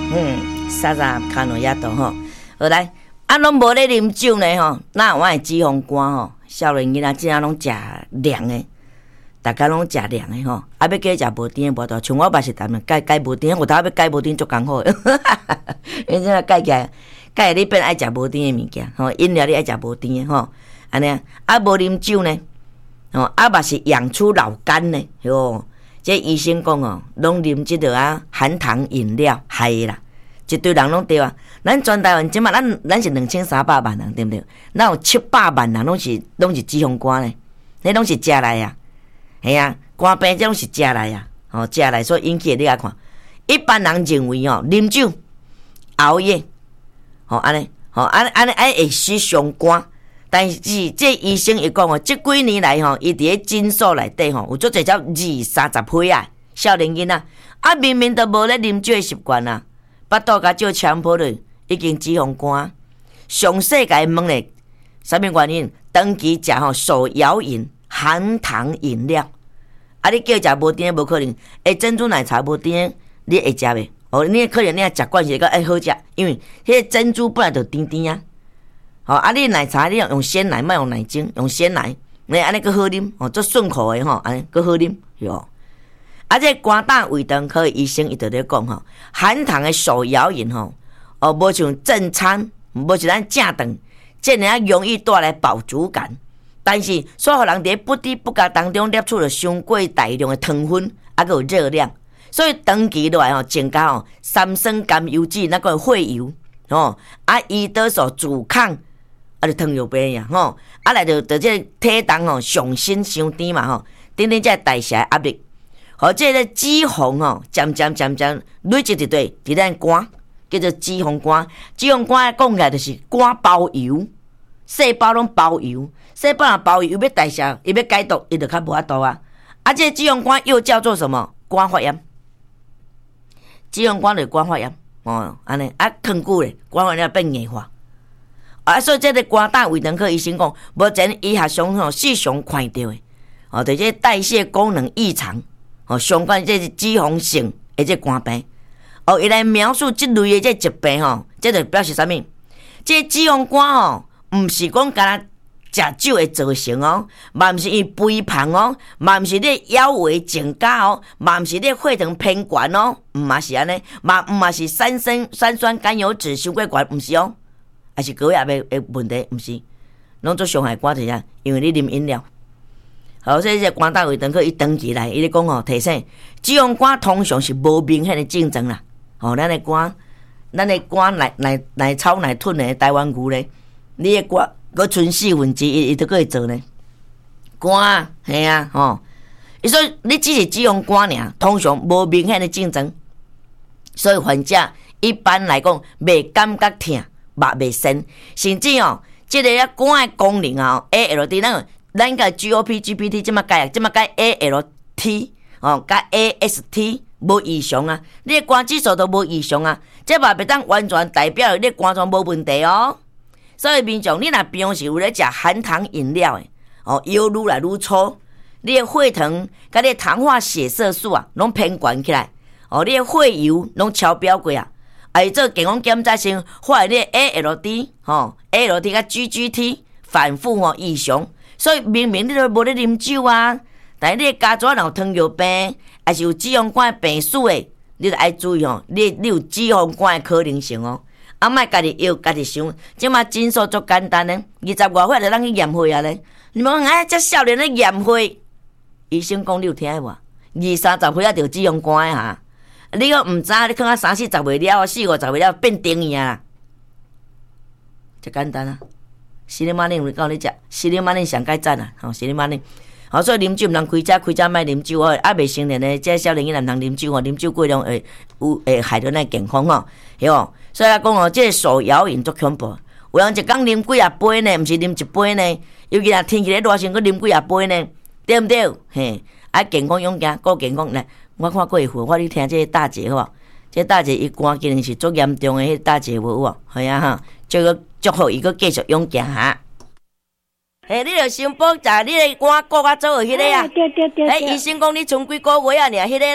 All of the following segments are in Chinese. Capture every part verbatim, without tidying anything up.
嗯，沙沙卡诺亚多吼，好来，啊，拢无咧啉酒呢吼，那我的脂肪肝吼，少年囡仔即下拢食凉的，大家拢食凉的吼，啊，要加食无甜的无多，像我嘛是逐日改改无甜，我头要改无甜足艰苦的，因为改起来，改你变爱食无甜的物件，吼，饮料你爱食无甜的吼，安尼啊，无啉酒呢，吼，啊嘛是养出老肝呢，哟。这医生讲哦，拢啉即个啊含糖饮料害啦，一堆人拢对啊。咱全台湾即马咱咱是两千三百万人，对不对？咱有七百万人拢是拢是脂肪肝咧，迄拢是食来啊，系啊，肝病这拢是食来啊，哦，食来所引起的。你来看，一般人认为哦，啉酒、熬夜，哦安尼，哦安尼安尼爱会使伤肝。但是这医生伊讲哦，这几年来吼，伊伫咧诊所内底吼，有足侪只二三十岁啊，少年囡仔啊，明明都无咧啉酒的习惯啊，巴肚甲照强迫咧，已经脂肪肝。上世界问咧，啥物原因？长期食吼手摇饮、含糖饮料，啊，你叫食无甜无可能，诶，珍珠奶茶无甜，你会食袂？哦，你可能你也食惯势个爱好食，因为迄个珍珠本来就甜甜啊。哦，啊！你奶茶你要用鲜奶，莫用奶精，用鲜奶，你安尼个好啉，哦，做顺口的吼，安尼个好啉哟。啊，这肝胆胃肠科医生伊就咧讲吼，含糖的手摇饮吼，哦，无像正餐，无像咱正顿，这样容易带来饱足感，但是所有人伫不知不觉当中摄取了伤过大量的糖分，啊，个有热量，所以长期落来吼，增加吼三酸甘油酯那个血油，哦，啊，胰岛素阻抗。啊，就糖尿病呀，吼！啊，来就就这体重吼上升伤甜嘛，吼，等等这代谢压力，和这个脂肪吼渐渐渐渐累积一堆伫咱肝，叫做脂肪肝。脂肪肝讲起来就是肝包油，细胞拢包油，细胞若包油要代谢，伊要解毒，伊就较无法度啊。啊，这脂肪肝又叫做什么？肝发炎。脂肪肝就是肝发炎，哦，安尼啊，扛久咧，肝发炎变硬化。啊，所以这个肝胆胃肠科医生讲，目前医学上吼时常看到的，哦，就这代谢功能异常，哦，相关这是脂肪性的这肝病，哦，伊来描述这类的这疾病吼，这就表示啥物？这脂肪肝吼，毋是讲干食酒会造成哦，嘛毋是伊肥胖哦，嘛毋是你腰围增加哦，嘛毋是你血糖偏悬哦，毋嘛是安尼，嘛毋嘛是三酸三酸甘油酯伤过悬，毋是哦。还是高压的的问题，毋是，拢做伤害肝是啥？因为你啉饮料。好，所以这肝胆胃肠科伊长期来，伊咧讲吼，提醒脂肪肝通常是无明显的症状啦。吼、哦，咱的肝，咱的肝内内内草内吞的台湾牛咧，你的肝佮存四分之一，伊都可以做呢。肝啊，系啊，吼，伊说你只是脂肪肝尔，通常无明显的症状，所以患者一般来讲袂感觉痛。目袂酸，甚至哦，即、这个啊肝的功能啊 ，A L T， 咱咱个 G O P、G P T 即马改，即马改 A L T 哦，甲 A S T 无异常啊，你的肝指数都无异常啊，这嘛袂当完全代表你肝脏无问题哦。所以民众，你若平时有咧食含糖饮料的，哦，腰愈来愈粗，你的血糖甲你的糖化血色素啊，拢偏悬起来，哦，你的血油拢超标过啊。哎，做健康检查时，发现你 A L D 吼 ，A L D 甲 G G T 反复吼异常，所以明明你都无咧啉酒啊，但是你的家族若有糖尿病，还是有脂肪肝的病史的，你就爱注意吼，你你有脂肪肝的可能性哦。啊，莫家己要家己想，即马诊所足简单咧，二十外岁就当去验血啊咧。你们讲哎，遮少年咧验血，医生讲你有听无？二三十岁啊，就脂肪肝哈。你个毋知，你看啊三四十岁了，四五十岁了变定去啊，就简单啊。西里马令有教你食，西里马令上解赞啊，吼西里马令。好，所以啉酒毋通开车，开车莫啉酒哦。啊，未成年的，这少年囡仔毋通啉酒哦，啉酒过量会有会害到咱健康哦，晓无？所以来讲哦，这个手摇饮足恐怖。有人一工啉几啊杯呢，毋是啉一杯呢，尤其若天气咧热时，佫啉几啊杯呢，对毋对？嘿，啊健康勇敢，顾健康来。我看过会，我你听这个大姐好无？这个大姐伊肝今年是足严重的，迄大姐无有无？系啊哈，这个祝福伊佫继续勇敢哈。嘿，你着先补食你的肝顾较早的迄个啊。 对对对。 哎，医生讲你剩几个月啊？尔迄个啦。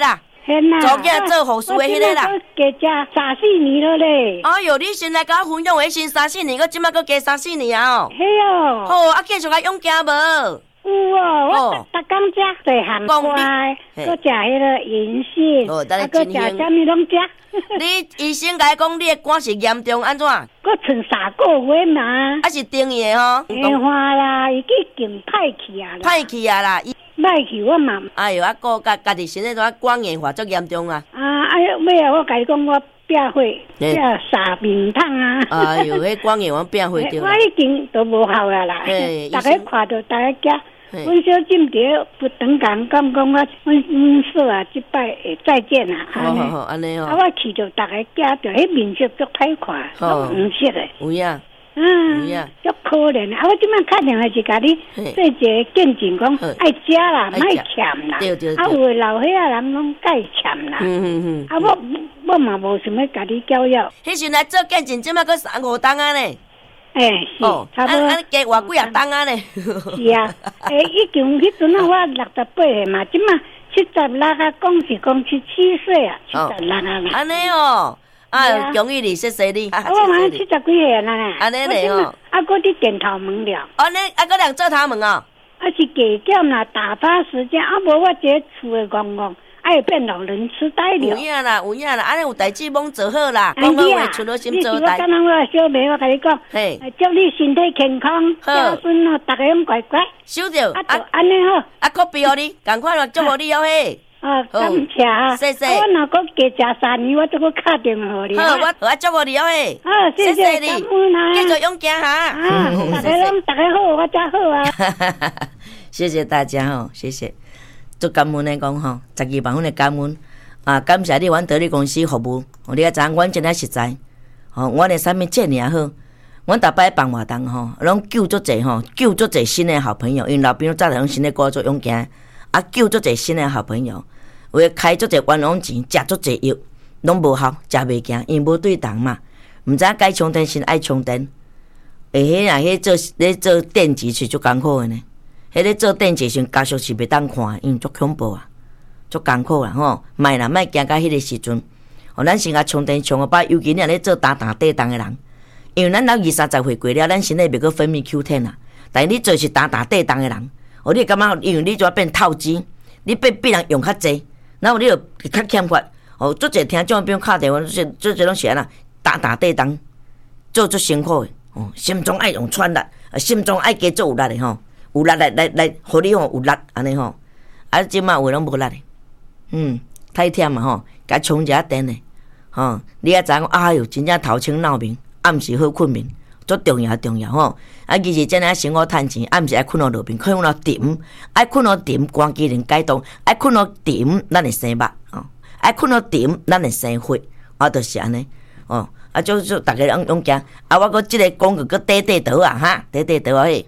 做囝做护士的迄个啦。 我加食三四年了咧。 哎哟，你先来甲我分享的先三四年，我即摆佫加三四年啊！ 嘿哦。 好，啊，继续甲养家无？ 有哦，我逐工食细汉瓜，搁食迄个银杏，啊，搁食啥物拢食。 你医生甲伊讲，你的肝是严重安怎？ 搁剩三个月嘛。 啊是定义的吼。 变化啦，伊已经歹去啊啦。 歹去啊啦， 歹去我嘛。 哎哟，啊，个家家己身体都肝硬化足严重啊。 啊，哎呀，尾啊，我甲你讲，我变火，变三面烫啊。 哎哟，迄肝硬化变火着。 我已经都无效啊啦。大家看到大家惊。阮小金蝶不等讲讲讲我，阮阮说啊，即摆会再见啦。 好好好，安尼哦。 啊，我去着大家惊着，迄面色足歹看，足黄色的。 有影。 嗯。有影。足可怜啊！我即摆打电话是甲你做一个见证，讲爱食啦，莫欠啦。 对对对。 啊，有诶老岁仔人拢该欠啦。嗯嗯嗯。啊，我我嘛无想要甲你教育。 迄时来做见证，即摆佫三五档啊呢。 诶，是，差不多。 安尼加偌几啊档啊呢？ 是啊，诶，已经迄阵啊，我六十八岁嘛，即马七十六啊，讲是讲七七岁啊，七十六啊嘛。 安尼哦，啊，恭喜你，谢谢你。 我嘛七十几岁啦呢。 安尼嘞哦。 啊，搁伫电头门了。 安尼，啊，搁两做头门哦。 啊，是加减啦，打发时间，啊，无我一个厝诶公公。爱变老人痴呆了。 有影啦，有影啦，安尼有代志忙做好啦，讲好话出了心做代。 你是我刚刚我小妹，我甲你讲， 嘿， 祝你身体健康，孝顺哦，大家拢乖乖。 收着， 啊，安尼好。 啊，可比互你，赶快咯，祝福你哦嘿。 啊，感谢啊， 谢谢。 我若搁加食三年，我就搁敲电话互你。 好，我我祝福你哦嘿。 好，谢谢你， 继续勇敢哈。 啊，大家拢大家好，我才好啊。 谢谢大家哦，谢谢。足感恩的讲吼，十二万分的感恩啊！感谢你，阮德利公司服务，你也知影，阮真正实在。吼，阮的产品这尔好，阮逐摆放活动吼，拢救足济吼，救足济新的好朋友，因老朋友早就拢新的过做勇敢，啊，救足济新的好朋友，为开足济冤枉钱，食足济药，拢无效，食袂惊，因无对档嘛，毋知影该充电先爱充电，下迄啊，迄做咧做电池是足艰苦的呢。迄咧做电池时，家属是袂当看，因足恐怖啊，足艰苦啦吼。莫啦，莫行到迄个时阵。哦，咱先甲充电充个把，尤其你咧做打打地动的人，因为咱到二三十岁过了，咱身体袂阁分泌 Q 十 啊。但是你做是打打地动的人，哦，你感觉因为你就要变透支，你变比人用较济，然后你就较欠缺。哦，足侪听众朋友敲电话，做做这种是安啦，打打地动，做足辛苦的。哦，心中爱用喘力，啊，心中爱加做有力的吼。有力来来来，互你吼有力安尼吼，啊，即马话拢无力的，嗯，太忝嘛吼，甲充一下电的，吼，你也知影，哎哟，真正头清脑明，暗时好困眠，足重要重要吼。啊，其实真正生活趁钱，暗时爱困好落眠，困好沉，爱困好沉，肝机能解冻，爱困好沉，咱会生肉吼，爱困好沉，咱会生血，啊，就是安尼，哦，啊，就就大家拢勇敢，啊，我搁即个广告搁短短倒啊哈，短短倒啊嘿。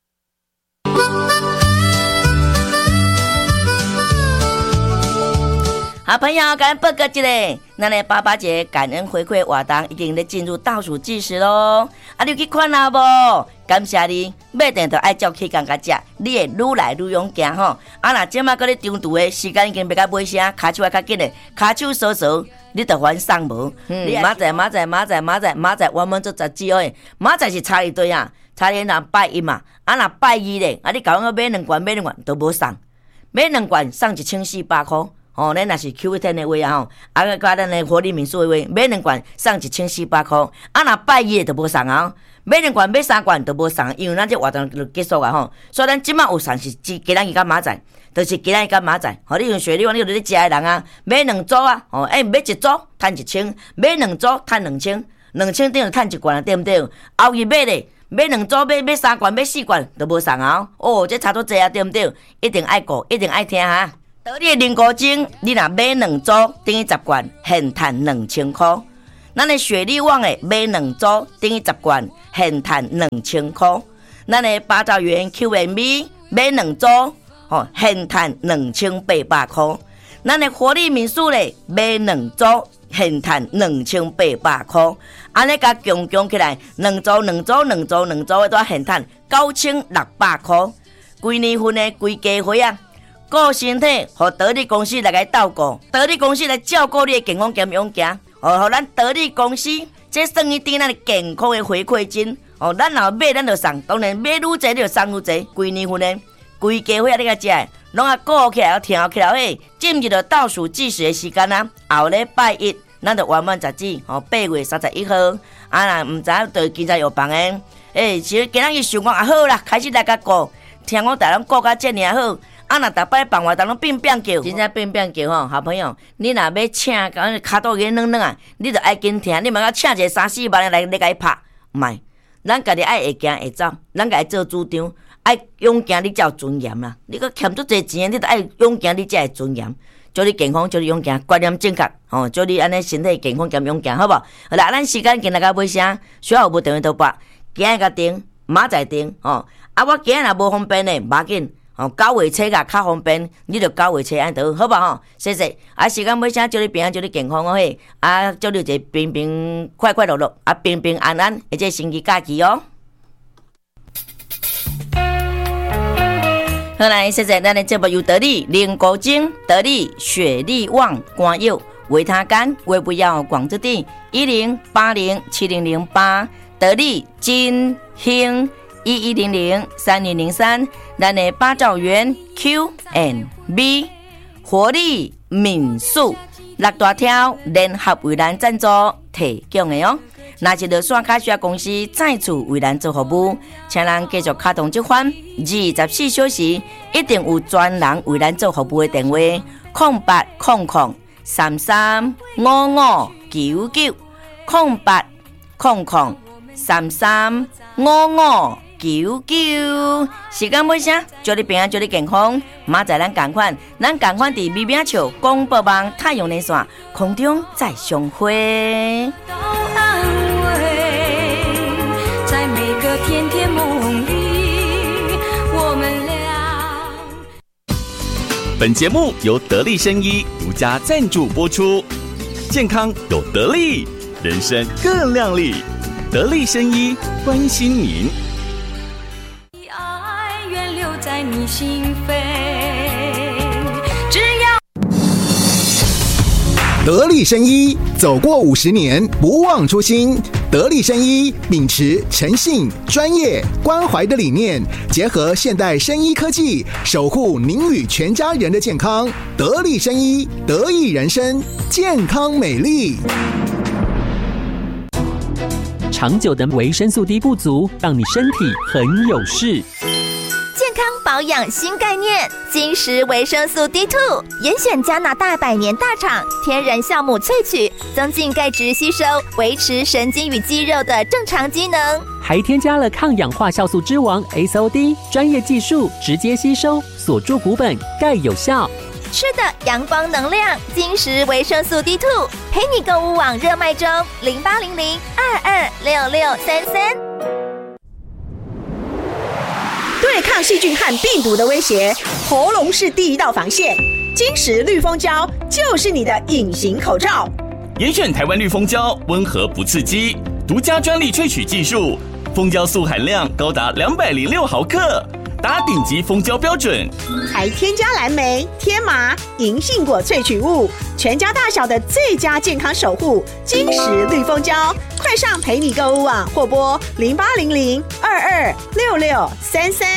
好朋友，感恩报告一个，咱的爸爸节感恩回馈活动已经咧进入倒数计时咯。啊，你去看啊无？感谢你，买定就爱照起工甲食，你会愈来愈勇敢吼。啊，若即马搁咧中途的时间已经要到尾声，骹手啊较紧的，骹手扫扫，你着还送无？嗯，明仔明仔明仔明仔明仔，我们做十几岁，明仔是差一堆啊，差一若拜一嘛，啊若拜二咧，啊你甲我买两罐买两罐都无送，买两罐送一千四百箍。哦，咱若是 Q 十 的话啊吼，啊个甲咱的活力民宿的话，买两罐送一千四百箍，啊若拜二就无送啊，买两罐买三罐都无送，因为咱这活动就结束啊吼，所以咱即马有送是今仔日甲明仔，就是今仔日甲明仔，吼你用雪你讲你有咧食的人啊，买两组啊，哦哎买一组趁一千，买两组趁两千，两千等于趁一罐啊，对毋对？后日买咧。买两组买买三罐买四罐都无送啊！哦，这差多济啊，对毋对？一定爱顾，一定爱听哈。得你的零古精，你若买两组等于十罐，现赚两千块。咱的雪莉网的买两组等于十罐，现赚两千块。咱的八兆元 Q M V 买两组，哦，现赚两千八百块。咱的活力民宿咧买两组。现赚两千八百块，安尼甲强强起来，两组两组两组两组的都现赚九千六百块。规年份的规家伙啊， 顾身体，互得力公司来甲照顾，得力公司来照顾你的健康兼勇行，哦，互咱得力公司，这算一点咱的健康的回馈金。哦，咱若买咱就送，当然买愈济你就送愈济，规年份的，规家伙你甲食的，拢啊顾起来，听起来嘿，进入了倒数计时的时间啊，后礼拜一，咱就圆满日子，哦，八月三十一号，啊，若毋知影就今仔有房的，诶，其实今仔日想讲啊好啦，开始来甲顾，听我大人顾甲遮尔好。啊！若逐摆放话，当拢变变叫，真正变变叫吼！好朋友，你若要请，讲骹肚软软软啊，你着爱紧听，你莫甲请一个三四万来来甲伊拍，毋係，咱家己爱会行会走，咱家己做主张，爱勇行你才有尊严啦。你搁欠足侪錢，你着爱勇行你才会尊严。祝你健康，祝你勇行，观念正确，吼！祝你安尼身体健康兼勇行，好无？好啦，咱时間今日到尾聲，需要有無電話倒撥，今日甲訂，明仔訂，吼！啊，我今日若無方便呢，無要緊。哦，九月初啊较方便，你着九月初安得好吧吼？谢谢。啊，时间尾声，祝你平安，祝你健康哦嘿！啊，祝你一个平平快快乐乐，啊平平安安，而且星期假期哦。好来，谢谢咱的节目由得力灵骨精、得力雪力旺、肝药、维他肝、胃不药、广之地一零八零七零零八，得力金兴。一一零零三零零三，咱的八兆元 Q and B 活力民宿六大条联合为咱赞助提供的哦。若是着线卡需要公司再次为咱做服务，请咱继续卡通这款二十四小时一定有专人为咱做服务的电话：空八空空三三五五九九空八空空三三五五。九九，时间尾声，祝你平安，祝你健康。明仔咱同款，咱同款伫美名树广播网太阳连线空中再相会。在每个甜甜梦里，我们俩。 本节目由得力生医独家赞助播出，健康有得力，人生更亮丽。得力生医关心您。 在你心扉，只要得力生医走过五十年，不忘初心。得力生医秉持诚信、专业、关怀的理念，结合现代生医科技，守护您与全家人的健康。得力生医，得益人生，健康美丽。 长久的维生素 D 不足，让你身体很有事。 健康保养新概念，金石维生素 D 二 严选加拿大百年大厂天然酵母萃取，增进钙质吸收，维持神经与肌肉的正常机能， 还添加了抗氧化酵素之王 S O D 专业技术，直接吸收，锁住骨本，钙有效。 吃的阳光能量，金石维生素 D 二 陪你购物网热卖中，零八零零二二六六三三。 对抗细菌和病毒的威胁，喉咙是第一道防线。金石绿蜂胶就是你的隐形口罩。 严选台湾绿蜂胶，温和不刺激，独家专利萃取技术，蜂胶素含量高达两百零六毫克，达顶级蜂胶标准。 还添加蓝莓、天麻、银杏果萃取物，全家大小的最佳健康守护。金石绿蜂胶，快上陪你购物网或拨零八零零二二六六三三。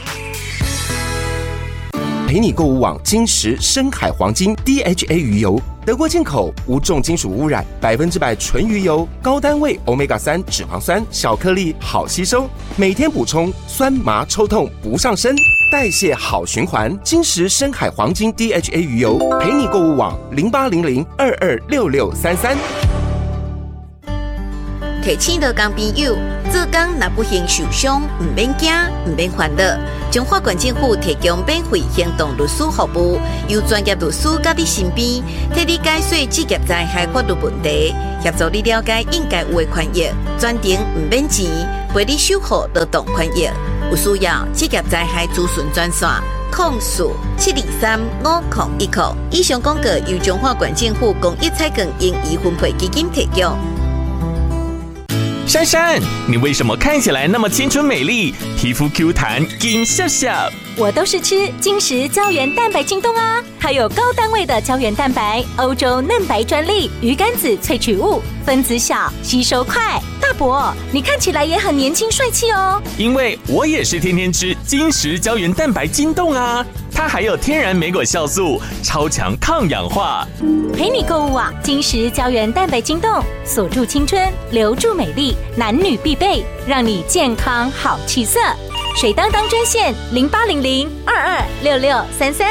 陪你购物网金石深海黄金 D H A 鱼油，德国进口，无重金属污染，百分之百纯鱼油，高单位 欧米伽三 脂肪酸，小颗粒好吸收，每天补充，酸麻抽痛不上身，代谢好循环。金石深海黄金 D H A 鱼油，陪你购物网零八零零二二六六三三。 提醒到工朋友，做工若不幸受伤，唔免惊，唔免烦恼。中华县政府提供免费行动律师服务，由专业律师甲你身边，替你解说职业灾害法律问题，协助你了解应该有的权益，专程唔免钱，陪你守护劳动权益。有需要职业灾害咨询专线：零四七二三五零一零。以上广告由中华县政府公益彩券应移分配基金提供。 珊珊，你为什么看起来那么青春美丽，皮肤 Q 弹，金笑笑？ 我都是吃金石胶原蛋白晶冻啊，它有高单位的胶原蛋白，欧洲嫩白专利，鱼肝子萃取物，分子小，吸收快。大伯，你看起来也很年轻帅气哦。 因为我也是天天吃金石胶原蛋白晶冻啊，它还有天然莓果酵素，超强抗氧化。 陪你购物网，金石胶原蛋白晶冻，锁住青春，留住美丽，男女必备，让你健康好气色。水当当专线零八零零二二六六三三。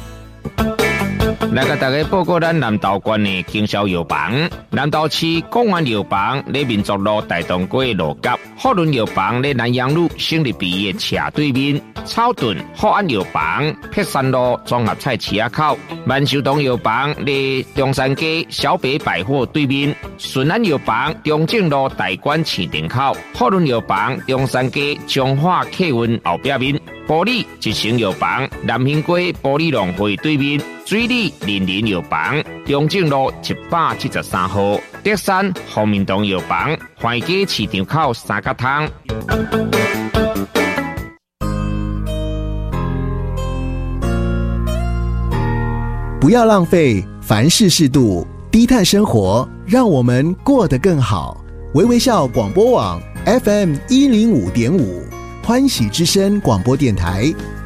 来甲大家报告咱南投县的经销药房，南投市公园药房在民族路大东街路角，福伦药房在南阳路省立毕业斜对面，草屯福安药房碧山路综合菜市仔口，万寿堂药房在中山街小北百货对面，顺安药房中正路大馆市场口，福伦药房中山街中华客运后壁面，玻璃一成药房南兴街玻璃农会对面，水里林林药房中正路一百七十三号，德山福民堂药房环街市场口三角汤。 不要浪费，凡事适度，低碳生活，让我们过得更好。微微笑广播网 F M 一零五点五，欢喜之声广播电台，